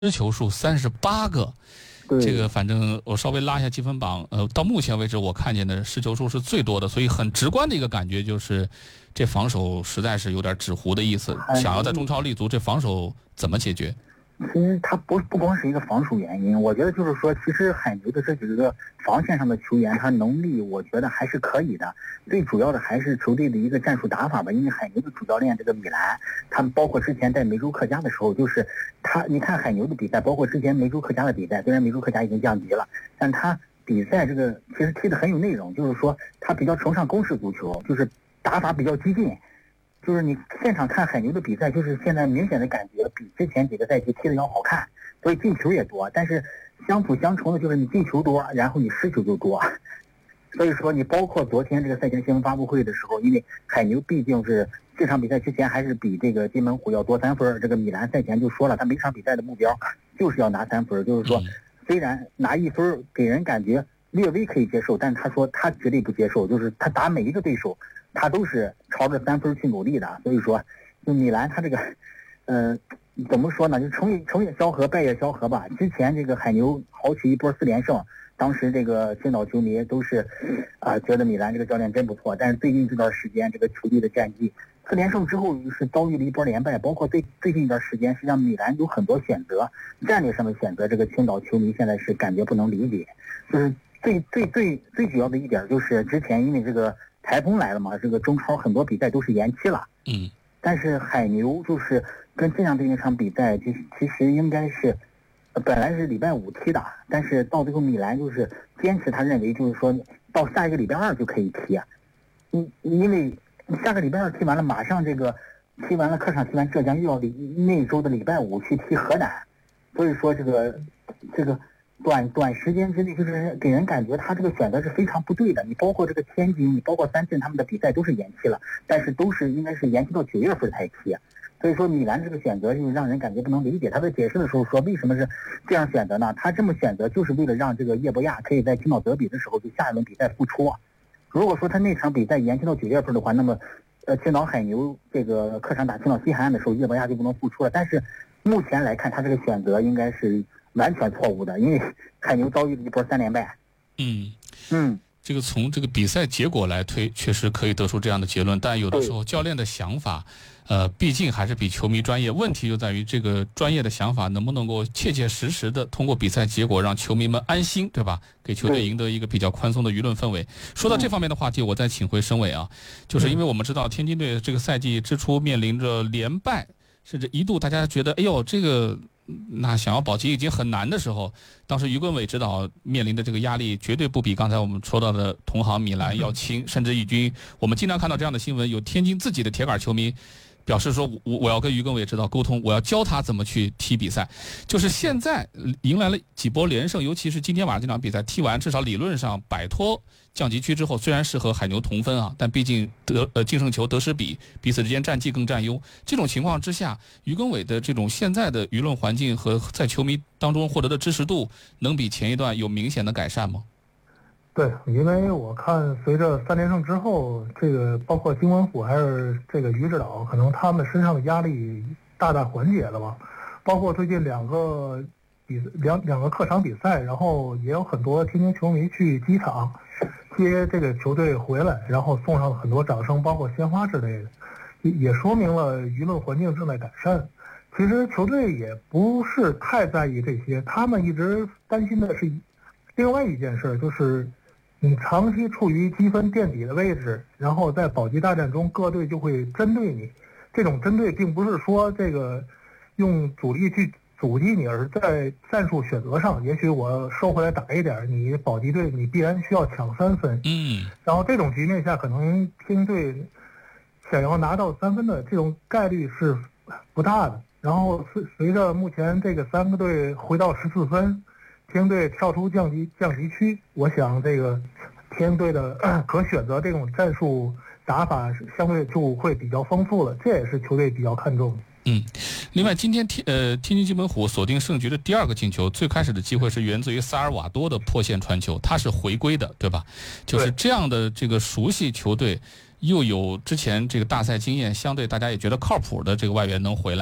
失球数38个，这个反正我稍微拉一下积分榜，到目前为止我看见的失球数是最多的，所以很直观的一个感觉就是，这防守实在是有点纸糊的意思。想要在中超立足，这防守怎么解决？ 其实它不光是一个防守原因，我觉得就是说，其实海牛的这几个防线上的球员，他能力我觉得还是可以的。最主要的还是球队的一个战术打法吧，因为海牛的主教练这个米兰，他们包括之前在梅州客家的时候，就是他，你看海牛的比赛，包括之前梅州客家的比赛，虽然梅州客家已经降级了，但他比赛这个其实踢得很有内容，就是说他比较崇尚攻势足球，就是打法比较激进。就是你现场看海牛的比赛，就是现在明显的感觉比之前几个赛季踢得要好看，所以进球也多。但是相辅相成的就是你进球多，然后你失球就多。所以说你包括昨天这个赛前新闻发布会的时候，因为海牛毕竟是这场比赛之前还是比这个金门虎要多3分，这个米兰赛前就说了，他每场比赛的目标就是要拿3分，就是说虽然拿1分给人感觉略微可以接受，但他说他绝对不接受，就是他打每一个对手他都是朝着3分去努力的。所以说就米兰他这个怎么说呢，就成也萧何败也萧何吧。之前这个海牛豪取一波4连胜，当时这个青岛球迷都是觉得米兰这个教练真不错，但是最近这段时间这个球队的战绩4连胜之后是遭遇了一波连败，包括最近一段时间实际上米兰有很多选择，战略上的选择，这个青岛球迷现在是感觉不能理解。就是最主要的一点就是之前因为这个台风来了嘛，这个中超很多比赛都是延期了。但是海牛就是跟这样的那场比赛，其实应该是本来是礼拜5踢的，但是到最后米兰就是坚持，他认为就是说到下一个礼拜2就可以踢。因为下个礼拜2踢完了，马上这个踢完了客场踢完浙江，又要那周的礼拜5去踢河南，所以说这个短时间之内，就是给人感觉他这个选择是非常不对的。你包括这个天津，你包括三镇，他们的比赛都是延期了，但是都是应该是延期到9月份才踢。所以说米兰这个选择就是让人感觉不能理解。他在解释的时候说，为什么是这样选择呢？他这么选择就是为了让这个叶博亚可以在青岛德比的时候就下一轮比赛复出。如果说他那场比赛延期到9月份的话，那么青岛海牛这个客场打青岛西海岸的时候，叶博亚就不能复出了。但是目前来看，他这个选择应该是完全错误的，因为海牛遭遇了一波3连败。 这个从这个比赛结果来推，确实可以得出这样的结论，但有的时候教练的想法毕竟还是比球迷专业。问题就在于这个专业的想法能不能够切切实实的通过比赛结果让球迷们安心，对吧？给球队赢得一个比较宽松的舆论氛围。说到这方面的话题，我再请回申伟啊，就是因为我们知道天津队这个赛季之初面临着连败，甚至一度大家觉得哎呦这个那想要保级已经很难的时候，当时于根伟指导面临的这个压力绝对不比刚才我们说到的同行米兰要轻，甚至已经我们经常看到这样的新闻，有天津自己的铁杆球迷表示说我要跟于根伟指导沟通，我要教他怎么去踢比赛。就是现在迎来了几波连胜，尤其是今天晚上这场比赛踢完，至少理论上摆脱降级区之后，虽然是和海牛同分啊，但毕竟净胜球得失比彼此之间战绩更占优。这种情况之下，于根伟的这种现在的舆论环境和在球迷当中获得的支持度，能比前一段有明显的改善吗？ 对，因为我看随着3连胜之后，这个包括金文虎还是这个于指导，可能他们身上的压力大大缓解了吧。包括最近两个客场比赛，然后也有很多天津球迷去机场接这个球队回来，然后送上了很多掌声，包括鲜花之类的，也说明了舆论环境正在改善。其实球队也不是太在意这些，他们一直担心的是另外一件事，就是你长期处于积分垫底的位置，然后在保级大战中各队就会针对你。这种针对并不是说这个用主力去阻击你，而是在战术选择上，也许我收回来打一点，你保级队你必然需要抢3分。然后这种局面下，可能天津队想要拿到3分的这种概率是不大的。然后随着目前这个3个队回到14分，天津队跳出降级区，我想这个天津队的可选择这种战术打法相对就会比较丰富了，这也是球队比较看重的。 另外今天天津津门虎锁定胜局的第2个进球，最开始的机会是源自于萨尔瓦多的破线传球，他是回归的，对吧？就是这样的这个熟悉球队，又有之前这个大赛经验，相对大家也觉得靠谱的这个外援能回来，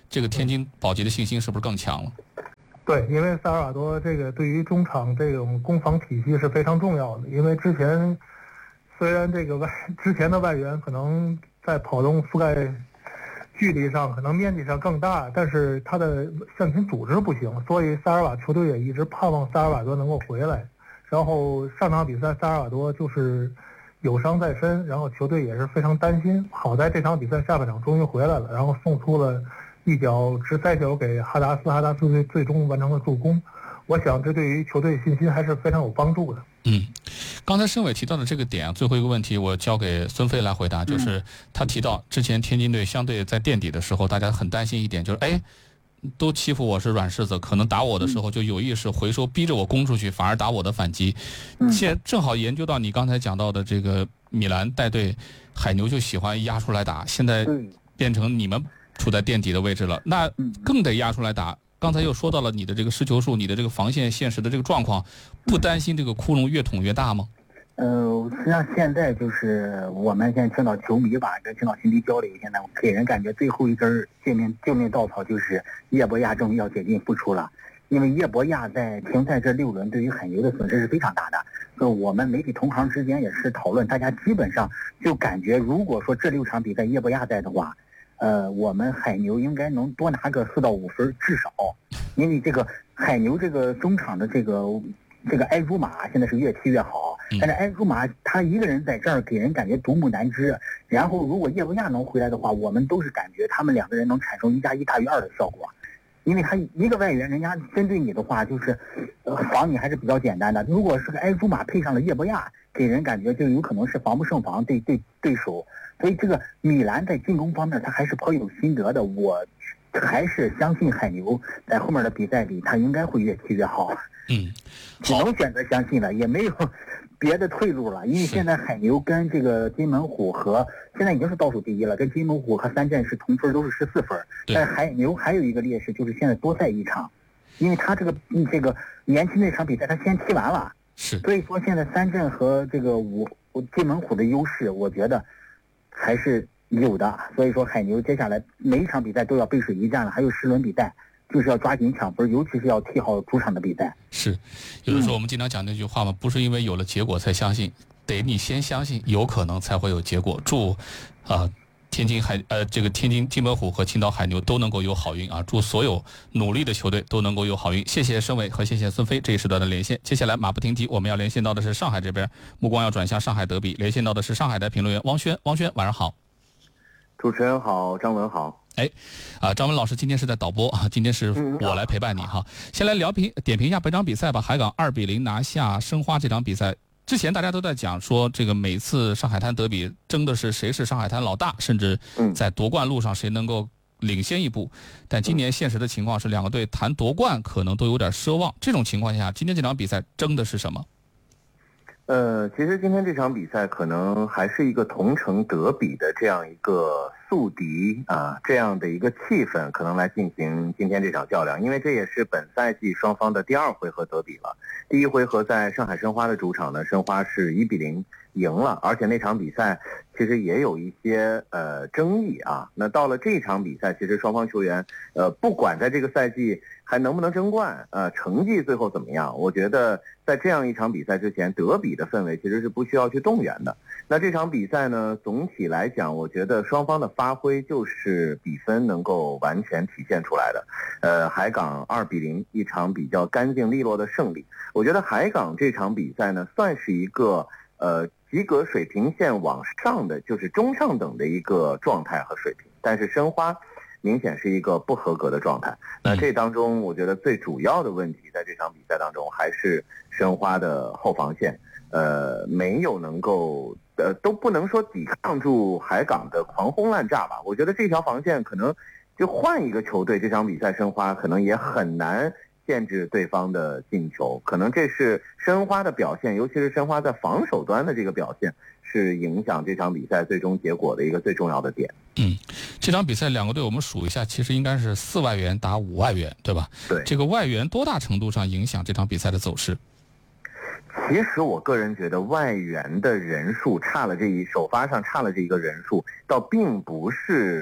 这个天津保级的信心是不是更强了？ 对，因为萨尔瓦多这个对于中场这种攻防体系是非常重要的。因为之前虽然这个之前的外援可能在跑动覆盖距离上可能面积上更大，但是他的向前组织不行，所以萨尔瓦球队也一直盼望萨尔瓦多能够回来。然后上场比赛萨尔瓦多就是有伤在身，然后球队也是非常担心。好在这场比赛下半场终于回来了，然后送出了一脚直塞球给哈达斯最终完成了助攻。我想这对于球队信心还是非常有帮助的。 刚才申伟提到的这个点，最后一个问题我交给孙飞来回答，就是他提到之前天津队相对在垫底的时候，大家很担心一点，就是都欺负我是软柿子，可能打我的时候就有意识回收，逼着我攻出去，反而打我的反击。现在正好研究到你刚才讲到的这个米兰带队，海牛就喜欢压出来打，现在变成你们处在垫底的位置了，那更得压出来打。刚才又说到了你的这个失球数，你的这个防线现实的这个状况，不担心这个窟窿越捅越大吗？ 实际上现在就是我们现在青岛球迷吧，跟青岛兄弟交流，现在给人感觉最后一根救命稻草就是叶博亚终于要解禁复出了。因为叶博亚在停赛这6轮对于海牛的损失是非常大的。所以我们媒体同行之间也是讨论，大家基本上就感觉，如果说这6场比赛叶博亚在的话，我们海牛应该能多拿个4到5分至少。因为这个海牛这个中场的这个埃朱马现在是越踢越好，但是埃朱马他一个人在这儿给人感觉独木难支。然后如果叶博亚能回来的话，我们都是感觉他们2个人能产生1+1大于2的效果。因为他一个外援，人家针对你的话就是防你还是比较简单的。如果是个埃朱马配上了叶博亚，给人感觉就有可能是防不胜防对手。所以这个米兰在进攻方面他还是颇有心得的，我还是相信海牛在后面的比赛里他应该会越踢越好。只能选择相信了，也没有别的退路了。因为现在海牛跟这个金门虎和现在已经是倒数第一了，跟金门虎和三镇是同分，都是14分。但是海牛还有一个劣势，就是现在多赛一场，因为他这个年轻那场比赛他先踢完了，所以说现在三镇和这个金门虎的优势，我觉得还是有的。所以说海牛接下来每一场比赛都要背水一战了，还有10轮比赛。就是要抓紧抢分，尤其是要踢好主场的比赛。 是，有的时候我们经常讲那句话嘛，不是因为有了结果才相信，得你先相信有可能才会有结果。祝天津金门虎和青岛海牛都能够有好运啊！祝所有努力的球队都能够有好运。谢谢申伟和谢谢孙飞这一时段的连线。接下来马不停蹄，我们要连线到的是上海这边，目光要转向上海德比，连线到的是上海的评论员汪轩。汪轩，晚上好。 主持人好，张文好。 张文老师今天是在导播啊，今天是我来陪伴你哈。先来点评一下本场比赛吧。海港2-0拿下申花这场比赛，之前大家都在讲说，这个每次上海滩德比争的是谁是上海滩老大，甚至在夺冠路上谁能够领先一步。但今年现实的情况是，2个队谈夺冠可能都有点奢望。这种情况下，今天这场比赛争的是什么？ 其实今天这场比赛可能还是一个同城德比的这样一个宿敌啊，这样的一个气氛可能来进行今天这场较量，因为这也是本赛季双方的第2回合德比了。第1回合在上海申花的主场呢，申花是1-0赢了，而且那场比赛其实也有一些争议啊。那到了这场比赛，其实双方球员不管在这个赛季还能不能争冠，成绩最后怎么样，我觉得在这样一场比赛之前，德比的氛围其实是不需要去动员的。那这场比赛呢，总体来讲，我觉得双方的发挥就是比分能够完全体现出来的。海港2-0，一场比较干净利落的胜利。我觉得海港这场比赛呢，算是一个及格水平线往上的，就是中上等的一个状态和水平，但是申花明显是一个不合格的状态。那这当中我觉得最主要的问题在这场比赛当中还是申花的后防线没有能够都不能说抵抗住海港的狂轰滥炸吧。我觉得这条防线可能就换一个球队，这场比赛申花可能也很难限制对方的进球，可能这是申花的表现，尤其是申花在防守端的这个表现，是影响这场比赛最终结果的一个最重要的点。 这场比赛2个队我们数一下，其实应该是4外援打5外援，对吧？ 对。 这个外援多大程度上影响这场比赛的走势？ 其实我个人觉得外援的人数首发上差了这一个人数，倒并不是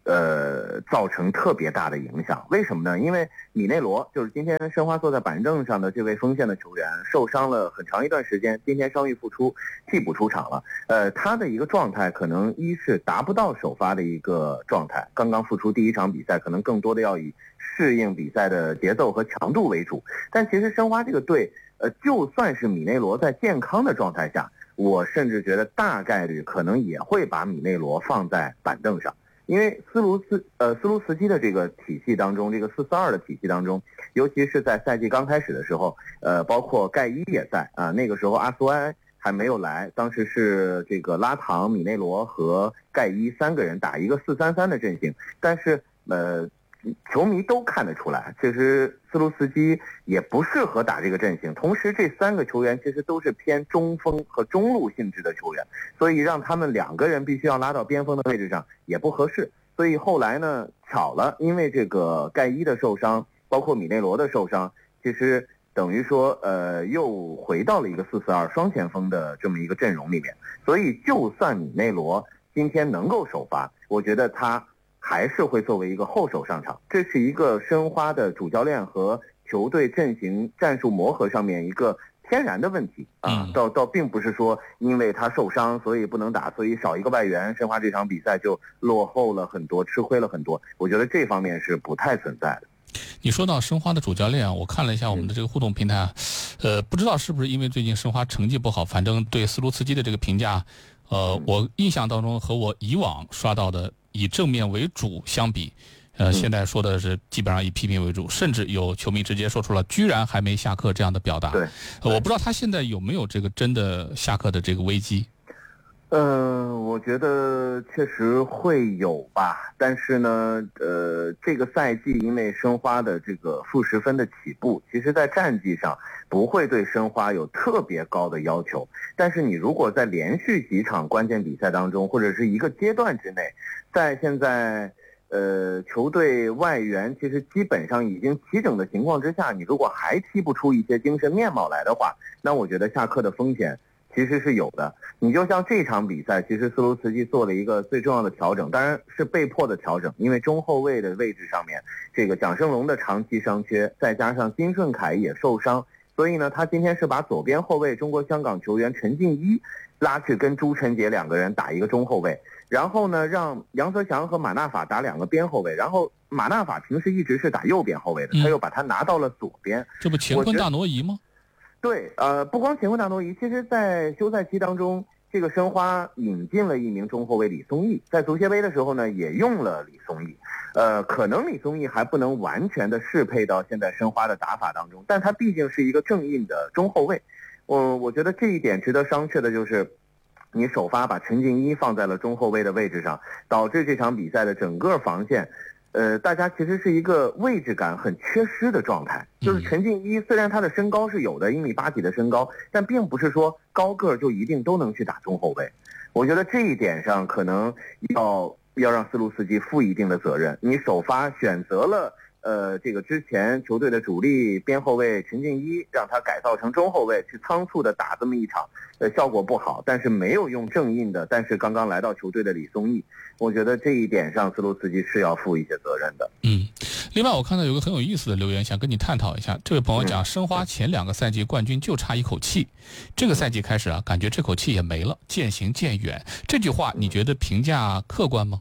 造成特别大的影响。为什么呢？因为米内罗就是今天申花坐在板凳上的这位锋线的球员，受伤了很长一段时间，今天伤愈复出，替补出场了。他的一个状态可能一是达不到首发的一个状态，刚刚复出第一场比赛，可能更多的要以适应比赛的节奏和强度为主。但其实申花这个队，就算是米内罗在健康的状态下，我甚至觉得大概率可能也会把米内罗放在板凳上。因为斯卢茨基的这个体系当中，这个4-4-2的体系当中，尤其是在赛季刚开始的时候，包括盖伊也在啊，那个时候阿苏埃还没有来，当时是这个拉唐、米内罗和盖伊3个人打一个4-3-3的阵型，但是球迷都看得出来，其实斯卢茨基也不适合打这个阵型。同时，这3个球员其实都是偏中锋和中路性质的球员，所以让他们2个人必须要拉到边锋的位置上也不合适。所以后来呢，巧了，因为这个盖伊的受伤，包括米内罗的受伤，其实等于说又回到了一个4-4-2双前锋的这么一个阵容里面。所以就算米内罗今天能够首发，我觉得他还是会作为一个后手上场，这是一个申花的主教练和球队阵型战术磨合上面一个天然的问题啊，倒并不是说因为他受伤所以不能打，所以少一个外援，申花这场比赛就落后了很多，吃亏了很多。我觉得这方面是不太存在的。 你说到申花的主教练啊，我看了一下我们的这个互动平台啊，不知道是不是因为最近申花成绩不好，反正对斯卢茨基的这个评价，我印象当中和我以往刷到的以正面为主相比，现在说的是基本上以批评为主，甚至有球迷直接说出了居然还没下课这样的表达。 对， 我不知道他现在有没有这个真的下课的这个危机。 我觉得确实会有吧，但是呢，这个赛季因为申花的这个负10分的起步，其实在战绩上不会对申花有特别高的要求，但是你如果在连续几场关键比赛当中，或者是一个阶段之内，在现在球队外援其实基本上已经齐整的情况之下，你如果还踢不出一些精神面貌来的话，那我觉得下课的风险其实是有的。你就像这场比赛，其实斯卢茨基做了一个最重要的调整，当然是被迫的调整，因为中后卫的位置上面，这个蒋胜龙的长期伤缺，再加上金顺凯也受伤，所以呢，他今天是把左边后卫中国香港球员陈静一拉去跟朱晨杰2个人打一个中后卫，然后呢，让杨泽祥和马纳法打2个边后卫，然后马纳法平时一直是打右边后卫的，他又把他拿到了左边， 这不乾坤大挪移吗？ 对，不光乾坤大挪移，其实在休赛期当中，这个申花引进了一名中后卫李松义，在足协杯的时候呢，也用了李松义，可能李松义还不能完全的适配到现在申花的打法当中，但他毕竟是一个正印的中后卫，我觉得这一点值得商榷的就是，你首发把陈静一放在了中后卫的位置上，导致这场比赛的整个防线。大家其实是一个位置感很缺失的状态，就是陈静一虽然他的身高是有的1.8米几的身高，但并不是说高个就一定都能去打中后卫。我觉得这一点上可能要让斯卢茨基负一定的责任。你首发选择了这个之前球队的主力边后卫陈静一，让他改造成中后卫，去仓促的打这么一场，效果不好，但是没有用正印的，但是刚刚来到球队的李松义，我觉得这一点上斯卢茨基是要负一些责任的。 另外我看到有个很有意思的留言，想跟你探讨一下。这位朋友讲，申花前2个赛季冠军就差一口气，这个赛季开始啊，感觉这口气也没了，渐行渐远。这句话你觉得评价客观吗？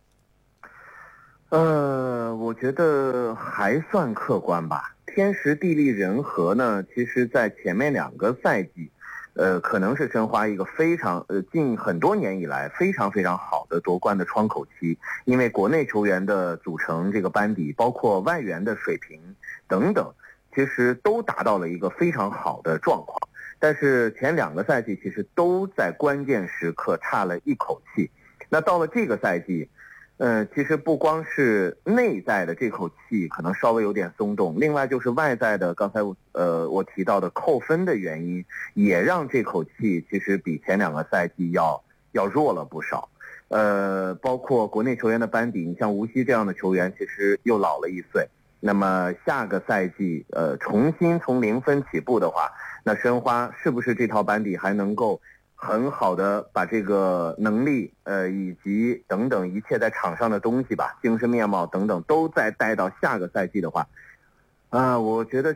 我觉得还算客观吧。天时地利人和呢，其实在前面2个赛季，可能是申花一个非常近很多年以来非常非常好的夺冠的窗口期，因为国内球员的组成这个班底，包括外援的水平等等，其实都达到了一个非常好的状况。但是前2个赛季其实都在关键时刻差了一口气。那到了这个赛季，其实不光是内在的这口气可能稍微有点松动，另外就是外在的，刚才我提到的扣分的原因，也让这口气其实比前2个赛季要弱了不少。包括国内球员的班底，你像吴曦这样的球员，其实又老了1岁。那么下个赛季，重新从0分起步的话，那申花是不是这套班底还能够很好的把这个能力以及等等一切在场上的东西吧，精神面貌等等都再带到下个赛季的话，我觉得